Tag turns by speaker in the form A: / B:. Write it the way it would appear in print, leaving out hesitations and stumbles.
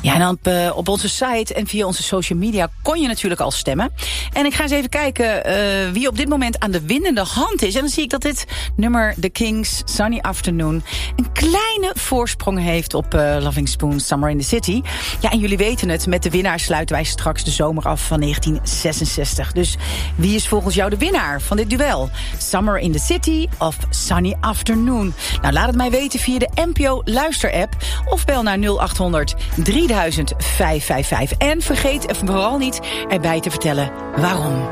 A: Ja, en dan op onze site en via onze social media kon je natuurlijk al stemmen. En ik ga eens even kijken wie op dit moment aan de winnende hand is. En dan zie ik dat dit nummer, The Kings, Sunny Afternoon, een kleine voorsprong heeft op Loving Spoon, Summer in the City. Ja, en jullie weten het, met de winnaar sluiten wij straks de zomer af van 1966. Dus wie is volgens jou de winnaar van dit duel? Summer in the City of Sunny Afternoon? Nou, laat het mij weten via de NPO Luister-app of bel naar 0800 3000 555. En vergeet vooral niet erbij te vertellen waarom.